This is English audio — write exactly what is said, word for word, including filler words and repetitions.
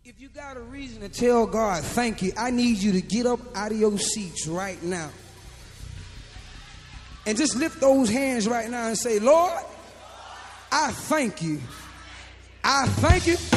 If you got a reason to tell God thank you, I need you to get up out of your seats right now. And just lift those hands right now and say, Lord, I thank you. I thank you